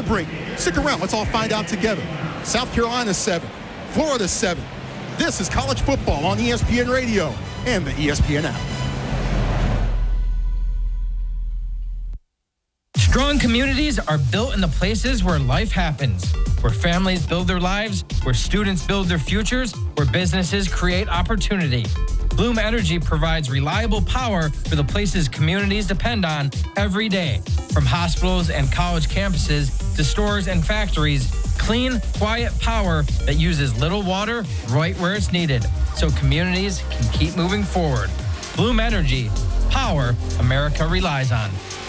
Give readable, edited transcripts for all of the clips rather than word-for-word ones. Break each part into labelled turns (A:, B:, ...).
A: brink. Stick around. Let's all find out together. South Carolina 7, Florida 7. This is college football on ESPN Radio and the ESPN app.
B: Strong communities are built in the places where life happens, where families build their lives, where students build their futures, where businesses create opportunity. Bloom Energy provides reliable power for the places communities depend on every day. From hospitals and college campuses to stores and factories, clean, quiet power that uses little water right where it's needed, so communities can keep moving forward. Bloom Energy, power America relies on.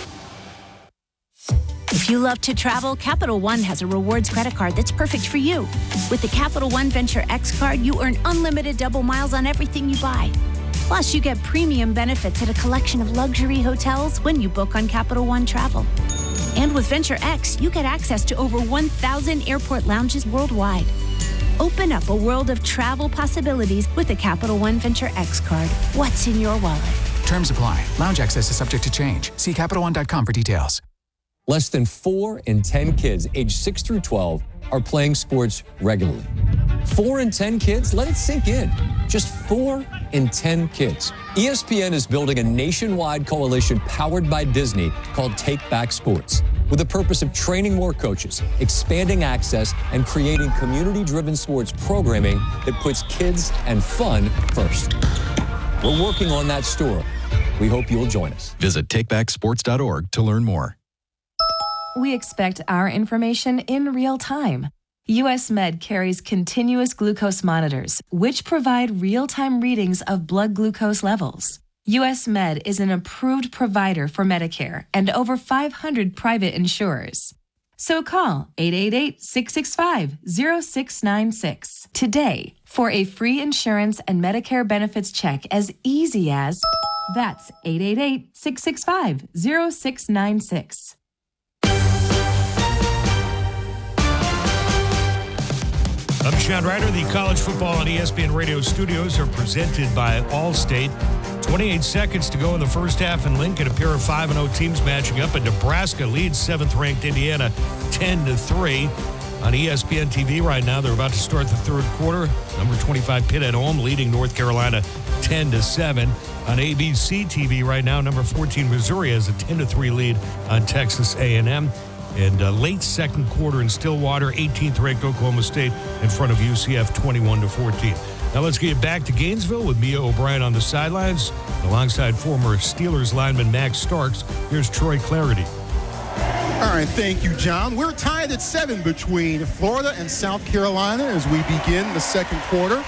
C: If you love to travel, Capital One has a rewards credit card that's perfect for you. With the Capital One Venture X card, you earn unlimited double miles on everything you buy. Plus, you get premium benefits at a collection of luxury hotels when you book on Capital One Travel. And with Venture X, you get access to over 1,000 airport lounges worldwide. Open up a world of travel possibilities with the Capital One Venture X card. What's in your wallet?
D: Terms apply. Lounge access is subject to change. See CapitalOne.com for details.
E: Less than 4 in 10 kids aged 6 through 12 are playing sports regularly. 4 in 10 kids? Let it sink in. Just 4 in 10 kids. ESPN is building a nationwide coalition powered by Disney called Take Back Sports, with the purpose of training more coaches, expanding access, and creating community-driven sports programming that puts kids and fun first. We're working on that story. We hope you'll join us.
F: Visit takebacksports.org to learn more.
G: We expect our information in real time. US Med carries continuous glucose monitors, which provide real-time readings of blood glucose levels. US Med is an approved provider for Medicare and over 500 private insurers. So call 888-665-0696 today for a free insurance and Medicare benefits check as easy as, that's 888-665-0696.
H: I'm Sean Ryder. The college football on ESPN Radio studios are presented by Allstate. 28 seconds to go in the first half in Lincoln. A pair of 5-0 teams matching up, and Nebraska leads 7th-ranked Indiana 10-3. On ESPN TV right now, they're about to start the third quarter. Number 25 Pitt at home leading North Carolina 10-7. On ABC TV right now, number 14 Missouri has a 10-3 lead on Texas A&M. And late second quarter in Stillwater, 18th-ranked Oklahoma State in front of UCF 21-14. Now let's get back to Gainesville with Mia O'Brien on the sidelines. Alongside former Steelers lineman Max Starks, here's Troy Clarity.
A: All right, thank you, John. We're tied at 7 between Florida and South Carolina as we begin the second quarter.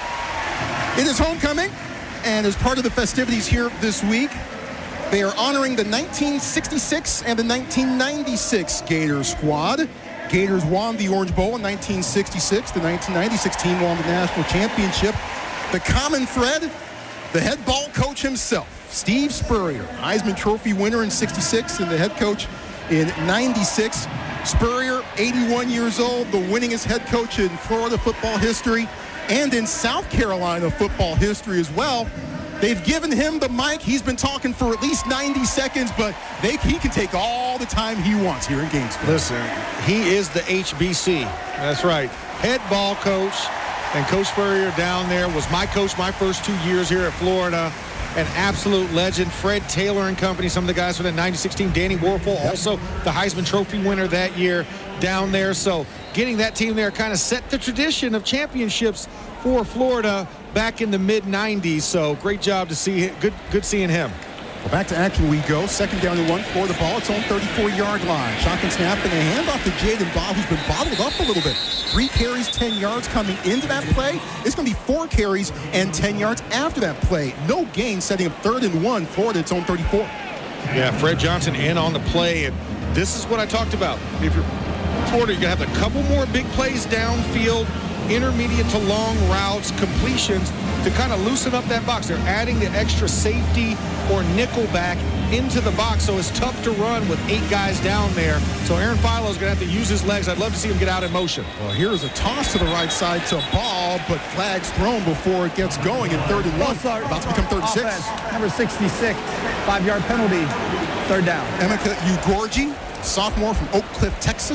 A: It is homecoming, and as part of the festivities here this week, they are honoring the 1966 and the 1996 Gators squad. Gators won the Orange Bowl in 1966. The 1996 team won the national championship. The common thread, the head ball coach himself, Steve Spurrier, Heisman Trophy winner in 66 and the head coach in 96. Spurrier, 81 years old, the winningest head coach in Florida football history and in South Carolina football history as well. They've given him the mic. He's been talking for at least 90 seconds, but he can take all the time he wants here in Gainesville.
I: Listen, he is the HBC. That's right. Head ball coach. And Coach Spurrier down there was my coach my first 2 years here at Florida. An absolute legend. Fred Taylor and company, some of the guys from the 96 team. Danny Warfel, also the Heisman Trophy winner that year down there. So getting that team there kind of set the tradition of championships for Florida back in the mid-90s. So great job to see. Good seeing him.
A: Well, back to action we go. Second down and 1 for the ball. Its own 34-yard line. Shotgun snap and a handoff to Jaden Ball, who's been bottled up a little bit. 3 carries, 10 yards coming into that play. It's going to be 4 carries and 10 yards after that play. No gain, setting up 3rd and 1. Florida, its own 34.
I: Yeah, Fred Johnson in on the play, and this is what I talked about. If you're Florida, you're going to have a couple more big plays downfield, intermediate to long routes, completions to kind of loosen up that box. They're adding the extra safety or nickel back into the box, so it's tough to run with 8 guys down there. So Aaron Philo's going to have to use his legs. I'd love to see him get out in motion.
A: Well, here's a toss to the right side to Ball, but flags thrown before it gets going in 3rd and 1. About to become 3rd and 6.
J: Offense, number 66, 5-yard penalty, 3rd down.
A: Emeka Ugorji, sophomore from Oak Cliff, Texas.